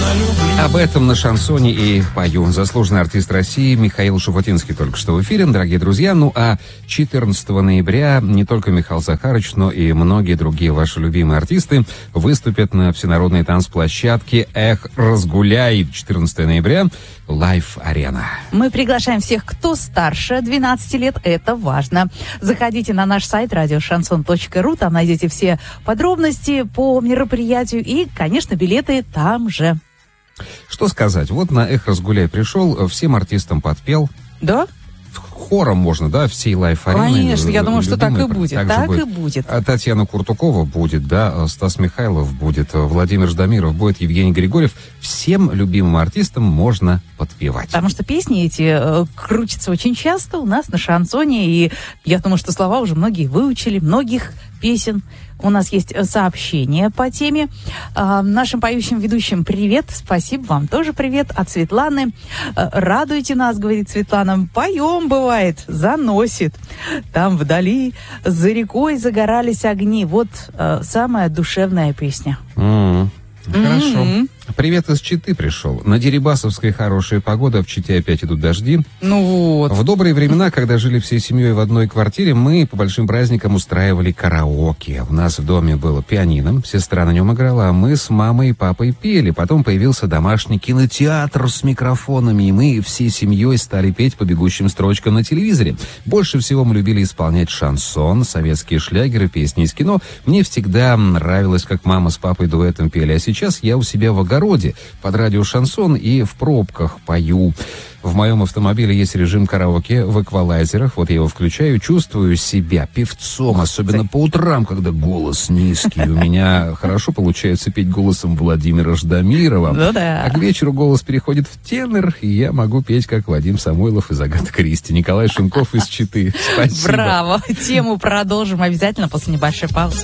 Об этом на шансоне и пою. Заслуженный артист России Михаил Шуфутинский только что в эфире, дорогие друзья. Ну а 14 ноября не только Михаил Захарович, но и многие другие ваши любимые артисты выступят на всенародной танцплощадке «Эх, разгуляй» 14 ноября, Лайф-арена. Мы приглашаем всех, кто старше 12 лет, это важно. Заходите на наш сайт радиошансон.ру, там найдете все подробности по мероприятию и, конечно, билеты там же. Что сказать, вот на «Эх, разгуляй» пришел, всем артистам подпел. Да? Хором можно, да, всей Лайф-арены. Конечно, я думаю, что так и будет. Так и будет. А Татьяна Куртукова будет, да, Стас Михайлов будет, Владимир Ждамиров будет, Евгений Григорьев. Всем любимым артистам можно подпевать. Потому что песни эти крутятся очень часто у нас на шансоне, и я думаю, что слова уже многие выучили, многих песен. У нас есть сообщение по теме. Нашим поющим ведущим привет. Спасибо вам тоже привет от Светланы. Радуйте нас, говорит Светлана. Поем, бывает, заносит. Там вдали за рекой загорались огни. Вот самая душевная песня. Хорошо. Привет из Читы пришел. На Дерибасовской хорошая погода, в Чите опять идут дожди. Ну вот. В добрые времена, когда жили всей семьей в одной квартире, мы по большим праздникам устраивали караоке. У нас в доме было пианино, сестра на нем играла, а мы с мамой и папой пели. Потом появился домашний кинотеатр с микрофонами, и мы всей семьей стали петь по бегущим строчкам на телевизоре. Больше всего мы любили исполнять шансон, советские шлягеры, песни из кино. Мне всегда нравилось, как мама с папой дуэтом пели, а сейчас я у себя в огороде под радио «Шансон» и в пробках пою. В моем автомобиле есть режим караоке в эквалайзерах. Вот я его включаю, чувствую себя певцом, особенно по утрам, когда голос низкий. У меня хорошо получается петь голосом Владимира Ждамирова. Ну да. А к вечеру голос переходит в тенор, и я могу петь, как Вадим Самойлов из «Агаты Кристи», Николай Шунков из Читы. Спасибо. Браво! Тему продолжим обязательно после небольшой паузы.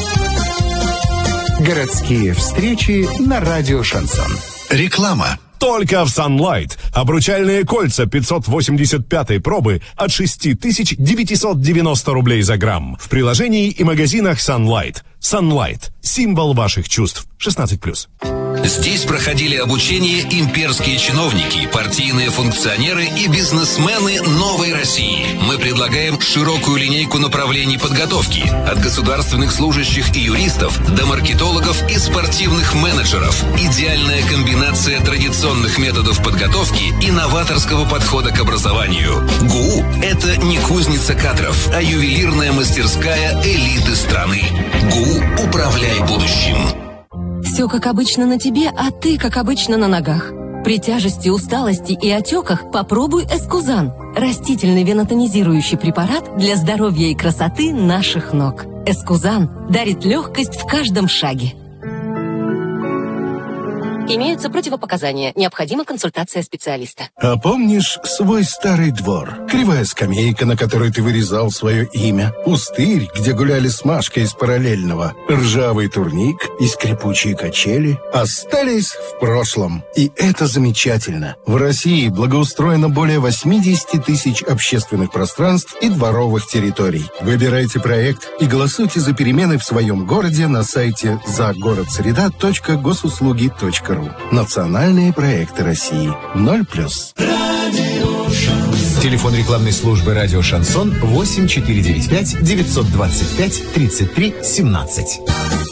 Городские встречи на радио «Шансон». Реклама. Только в Sunlight. Обручальные кольца 585-й пробы от 6990 рублей за грамм. В приложении и магазинах Sunlight. Sunlight. Символ ваших чувств. 16+. Здесь проходили обучение имперские чиновники, партийные функционеры и бизнесмены новой России. Мы предлагаем широкую линейку направлений подготовки. От государственных служащих и юристов до маркетологов и спортивных менеджеров. Идеальная комбинация традиционных методов подготовки и новаторского подхода к образованию. ГУ – это не кузница кадров, а ювелирная мастерская элиты страны. ГУ «Управляй будущим». Все как обычно на тебе, а ты как обычно на ногах. При тяжести, усталости и отеках попробуй Эскузан. Растительный венотонизирующий препарат для здоровья и красоты наших ног. Эскузан дарит легкость в каждом шаге. Имеются противопоказания. Необходима консультация специалиста. А помнишь свой старый двор? Кривая скамейка, на которой ты вырезал свое имя. Пустырь, где гуляли с Машкой из параллельного. Ржавый турник и скрипучие качели остались в прошлом. И это замечательно. В России благоустроено более 80 тысяч общественных пространств и дворовых территорий. Выбирайте проект и голосуйте за перемены в своем городе на сайте загородсреда.госуслуги.ру. Национальные проекты России. 0+. Телефон рекламной службы «Радио Шансон» 8495 925 33 17.